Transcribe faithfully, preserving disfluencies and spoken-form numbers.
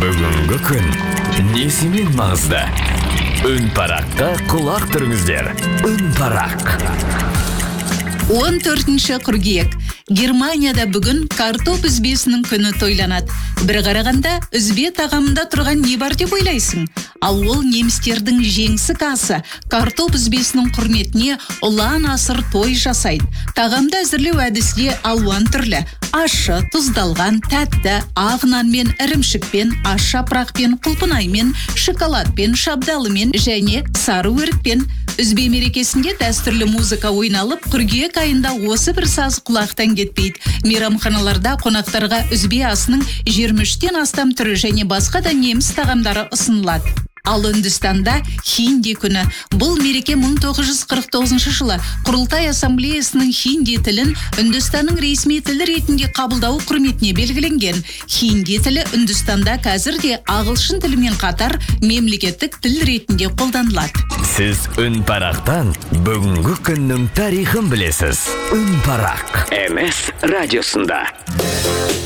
Бүгінгі күн несімен маңызды? Үнпараққа құлақ түріңіздер. Үнпарақ. он төртінші қыркүйек. Германияда бүгін картоп үзбесінің күні тойланады. Бір қарағанда үзбе тағамында тұрған не бар деп ойлайсың? Ал ол немістердің жеңсік асы. Картоп үзбесінің құрметіне ұлан асыр той жасайды. Тағамды әзірлеу әдісі алуан түрлі. Ашы, тұздалған, тәтті, ақ нанмен, ірімшікпен, аш жапырақпен, құлпынаймен, шоколадпен, шабдалымен және сары өрікпен. Үзбе мерекесінде дәстүрлі музыка ойналып, қыркүйек айында осы бір саз құлақтан кетпейді. Мейрамханаларда қонақтарға үзбе асының жиырма үштен астам түрі және басқа да неміс тағамдары ұсынылады. Ал Үндістанда хинди күні. Бұл мереке мың тоғыз жүз қырық тоғызыншы жылы Құрылтай ассамблеясының хинди тілін Үндістанның ресми тілі ретінде қабылдауы құрметіне белгіленген. Хинди тілі Үндістанда қазір де ағылшын тілімен қатар мемлекеттік тіл ретінде қолданылады. Сіз Үнпарақтан бүгінгі күннің тарихын білесіз. Үнпарақ. эм эс радиосында.